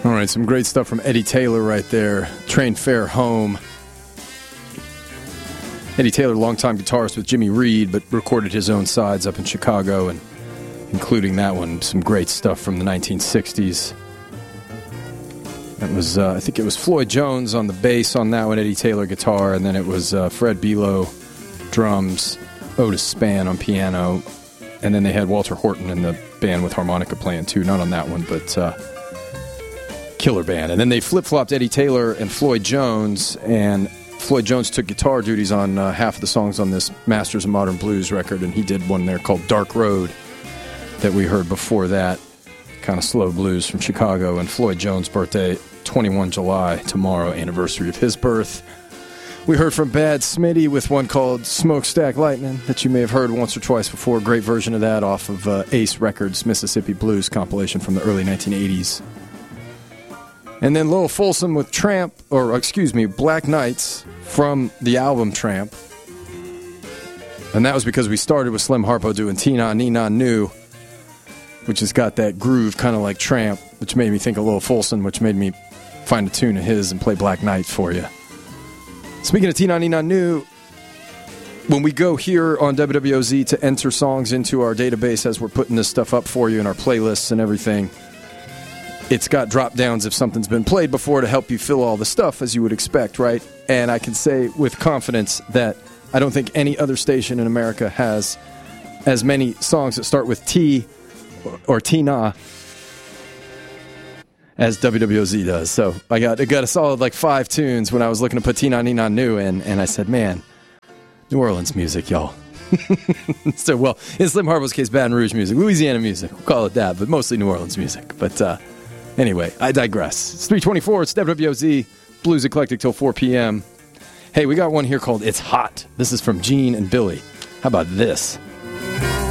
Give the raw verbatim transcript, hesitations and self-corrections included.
All right, some great stuff from Eddie Taylor right there. Train Fare Home. Eddie Taylor, longtime guitarist with Jimmy Reed, but recorded his own sides up in Chicago, and including that one, some great stuff from the nineteen sixties. That was, uh, I think it was Floyd Jones on the bass on that one, Eddie Taylor guitar, and then it was uh, Fred Belo drums, Otis Spann on piano, and then they had Walter Horton in the band with harmonica playing too, not on that one, but uh, killer band. And then they flip-flopped Eddie Taylor and Floyd Jones, and Floyd Jones took guitar duties on uh, half of the songs on this Masters of Modern Blues record, and he did one there called Dark Road that we heard before that, kind of slow blues from Chicago. And Floyd Jones' birthday, twenty-first of July, tomorrow, anniversary of his birth. We heard from Bad Smitty with one called Smokestack Lightning that you may have heard once or twice before. Great version of that off of uh, Ace Records' Mississippi Blues compilation from the early nineteen eighties. And then Lowell Folsom with Tramp, or excuse me, Black Knights from the album Tramp. And that was because we started with Slim Harpo doing Tina Nina Nu, which has got that groove kind of like Tramp, which made me think of Lowell Folsom, which made me find a tune of his and play Black Knight for you. Speaking of Tina Nina Nu, when we go here on W W O Z to enter songs into our database as we're putting this stuff up for you in our playlists and everything, it's got drop downs if something's been played before to help you fill all the stuff, as you would expect, right? And I can say with confidence that I don't think any other station in America has as many songs that start with T or, or Tina as W W O Z does. So I got I got a solid like five tunes when I was looking to put Tina Nina Nu in, and I said, man, New Orleans music, y'all. So, well, in Slim Harpo's case, Baton Rouge music, Louisiana music, we'll call it that, but mostly New Orleans music. But uh, anyway, I digress. It's three twenty-four, it's W W O Z, Blues Eclectic till four p.m. Hey, we got one here called It's Hot. This is from Gene and Billy. How about this?